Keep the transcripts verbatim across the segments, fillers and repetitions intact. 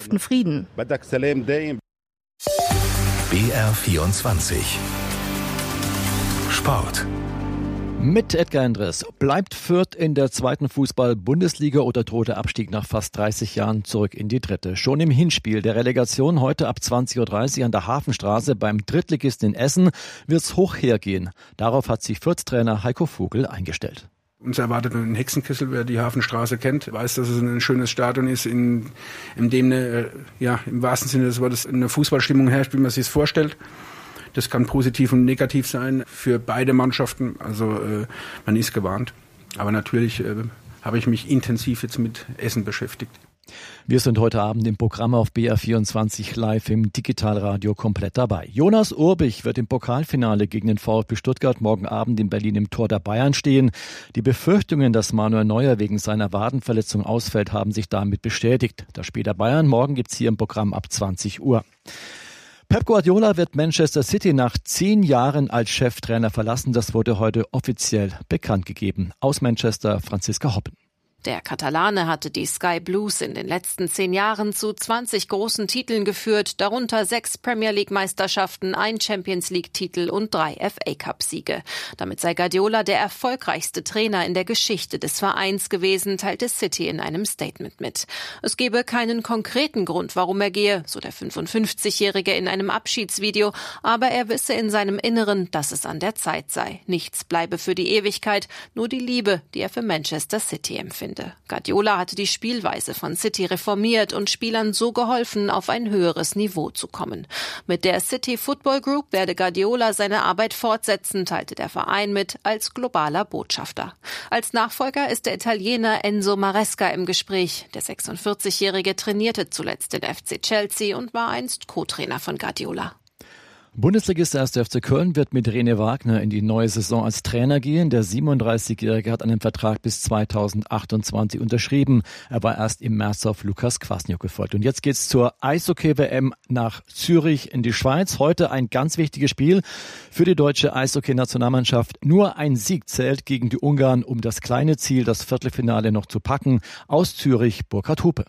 dauerhaften Frieden. B R vierundzwanzig Sport. Mit Edgar Endres. Bleibt Fürth in der zweiten Fußball-Bundesliga oder droht der Abstieg nach fast dreißig Jahren zurück in die dritte? Schon im Hinspiel der Relegation heute ab zwanzig Uhr dreißig an der Hafenstraße beim Drittligisten in Essen wird's hoch hergehen. Darauf hat sich Fürth-Trainer Heiko Vogel eingestellt. Uns erwartet ein Hexenkessel, wer die Hafenstraße kennt, weiß, dass es ein schönes Stadion ist, in, in dem eine, ja, im wahrsten Sinne des Wortes eine Fußballstimmung herrscht, wie man sich es vorstellt. Das kann positiv und negativ sein für beide Mannschaften, also äh, man ist gewarnt. Aber natürlich äh, habe ich mich intensiv jetzt mit Essen beschäftigt. Wir sind heute Abend im Programm auf B R vierundzwanzig live im Digitalradio komplett dabei. Jonas Urbich wird im Pokalfinale gegen den VfB Stuttgart morgen Abend in Berlin im Tor der Bayern stehen. Die Befürchtungen, dass Manuel Neuer wegen seiner Wadenverletzung ausfällt, haben sich damit bestätigt. Das Spiel der Bayern morgen gibt's hier im Programm ab zwanzig Uhr. Pep Guardiola wird Manchester City nach zehn Jahren als Cheftrainer verlassen. Das wurde heute offiziell bekannt gegeben. Aus Manchester Franziska Hoppen. Der Katalane hatte die Sky Blues in den letzten zehn Jahren zu zwanzig großen Titeln geführt, darunter sechs Premier League Meisterschaften, ein Champions League Titel und drei F A Cup Siege. Damit sei Guardiola der erfolgreichste Trainer in der Geschichte des Vereins gewesen, teilte City in einem Statement mit. Es gebe keinen konkreten Grund, warum er gehe, so der fünfundfünfzigjährige in einem Abschiedsvideo, aber er wisse in seinem Inneren, dass es an der Zeit sei. Nichts bleibe für die Ewigkeit, nur die Liebe, die er für Manchester City empfindet. Guardiola hatte die Spielweise von City reformiert und Spielern so geholfen, auf ein höheres Niveau zu kommen. Mit der City Football Group werde Guardiola seine Arbeit fortsetzen, teilte der Verein mit, als globaler Botschafter. Als Nachfolger ist der Italiener Enzo Maresca im Gespräch. Der sechsundvierzigjährige trainierte zuletzt den F C Chelsea und war einst Co-Trainer von Guardiola. Bundesligist erster F C Köln wird mit René Wagner in die neue Saison als Trainer gehen. Der siebenunddreißigjährige hat einen Vertrag bis zweitausendachtundzwanzig unterschrieben. Er war erst im März auf Lukas Kwasniok gefolgt. Und jetzt geht's zur Eishockey-W M nach Zürich in die Schweiz. Heute ein ganz wichtiges Spiel für die deutsche Eishockey-Nationalmannschaft. Nur ein Sieg zählt gegen die Ungarn, um das kleine Ziel, das Viertelfinale noch zu packen. Aus Zürich, Burkhard Hupe.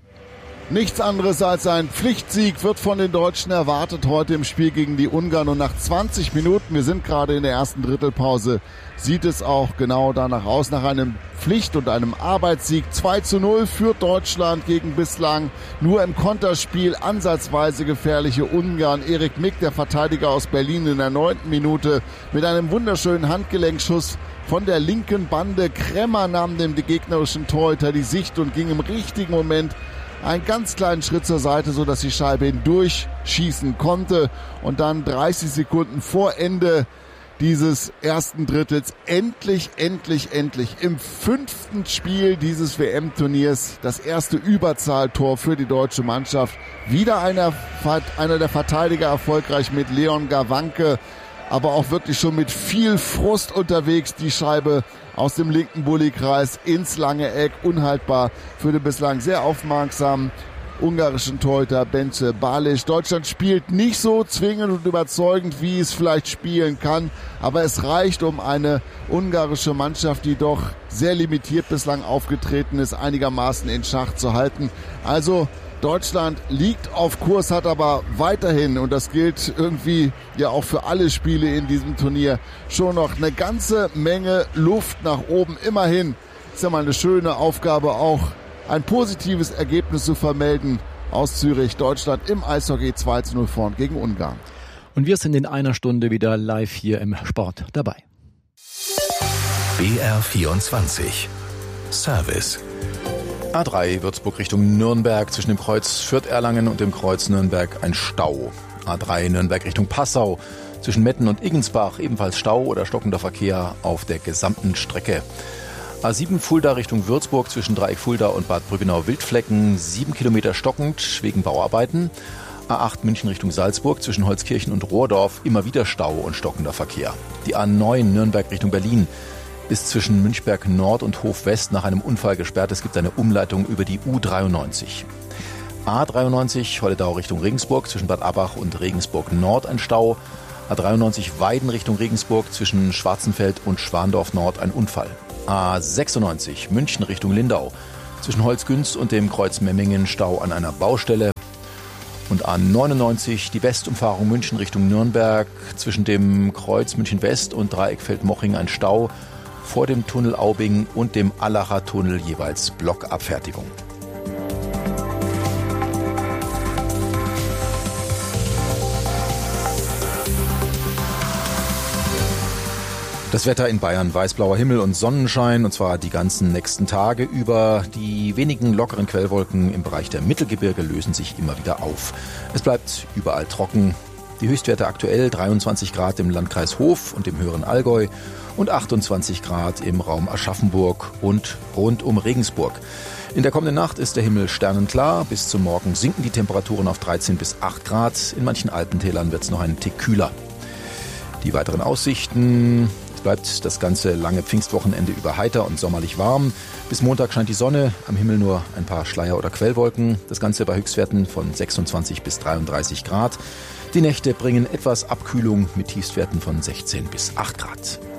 Nichts anderes als ein Pflichtsieg wird von den Deutschen erwartet heute im Spiel gegen die Ungarn. Und nach zwanzig Minuten, wir sind gerade in der ersten Drittelpause, sieht es auch genau danach aus. Nach einem Pflicht- und einem Arbeitssieg zwei zu null führt Deutschland gegen bislang nur im Konterspiel ansatzweise gefährliche Ungarn. Erik Mick, der Verteidiger aus Berlin, in der neunten Minute mit einem wunderschönen Handgelenkschuss von der linken Bande. Kremmer nahm dem gegnerischen Torhüter die Sicht und ging im richtigen Moment einen ganz kleinen Schritt zur Seite, so dass die Scheibe hindurch schießen konnte. Und dann dreißig Sekunden vor Ende dieses ersten Drittels endlich, endlich, endlich im fünften Spiel dieses W M-Turniers das erste Überzahltor für die deutsche Mannschaft. Wieder einer, einer der Verteidiger erfolgreich mit Leon Gawanke, aber auch wirklich schon mit viel Frust unterwegs. Die Scheibe aus dem linken Bulli-Kreis ins lange Eck, unhaltbar für den bislang sehr aufmerksamen ungarischen Torhüter Bence Balic. Deutschland spielt nicht so zwingend und überzeugend, wie es vielleicht spielen kann, aber es reicht, um eine ungarische Mannschaft, die doch sehr limitiert bislang aufgetreten ist, einigermaßen in Schach zu halten. Also Deutschland liegt auf Kurs, hat aber weiterhin, und das gilt irgendwie ja auch für alle Spiele in diesem Turnier, schon noch eine ganze Menge Luft nach oben. Immerhin ist ja mal eine schöne Aufgabe, auch ein positives Ergebnis zu vermelden aus Zürich. Deutschland im Eishockey zwei zu null vorn gegen Ungarn. Und wir sind in einer Stunde wieder live hier im Sport dabei. B R vierundzwanzig Service. A drei Würzburg Richtung Nürnberg, zwischen dem Kreuz Fürth-Erlangen und dem Kreuz Nürnberg ein Stau. A drei Nürnberg Richtung Passau, zwischen Metten und Iggensbach ebenfalls Stau oder stockender Verkehr auf der gesamten Strecke. A sieben Fulda Richtung Würzburg, zwischen Dreieck Fulda und Bad Brüggenau-Wildflecken, sieben Kilometer stockend wegen Bauarbeiten. A acht München Richtung Salzburg, zwischen Holzkirchen und Rohrdorf immer wieder Stau und stockender Verkehr. Die A neun Nürnberg Richtung Berlin ist zwischen Münchberg Nord und Hof West nach einem Unfall gesperrt. Es gibt eine Umleitung über die U dreiundneunzig. A dreiundneunzig Holledau Richtung Regensburg, zwischen Bad Abbach und Regensburg Nord ein Stau. A dreiundneunzig Weiden Richtung Regensburg, zwischen Schwarzenfeld und Schwandorf Nord ein Unfall. A sechsundneunzig München Richtung Lindau, zwischen Holzgünst und dem Kreuz Memmingen Stau an einer Baustelle. Und A neunundneunzig, die Westumfahrung München Richtung Nürnberg, zwischen dem Kreuz München West und Dreieckfeld-Moching ein Stau, vor dem Tunnel Aubing und dem Allacher Tunnel jeweils Blockabfertigung. Das Wetter in Bayern, weißblauer Himmel und Sonnenschein, und zwar die ganzen nächsten Tage über. Die wenigen lockeren Quellwolken im Bereich der Mittelgebirge lösen sich immer wieder auf. Es bleibt überall trocken. Die Höchstwerte aktuell dreiundzwanzig Grad im Landkreis Hof und im höheren Allgäu und achtundzwanzig Grad im Raum Aschaffenburg und rund um Regensburg. In der kommenden Nacht ist der Himmel sternenklar. Bis zum Morgen sinken die Temperaturen auf dreizehn bis acht Grad. In manchen Alpentälern wird es noch einen Tick kühler. Die weiteren Aussichten: Es bleibt das ganze lange Pfingstwochenende über heiter und sommerlich warm. Bis Montag scheint die Sonne, am Himmel nur ein paar Schleier- oder Quellwolken. Das Ganze bei Höchstwerten von sechsundzwanzig bis dreiunddreißig Grad. Die Nächte bringen etwas Abkühlung mit Tiefstwerten von sechzehn bis acht Grad.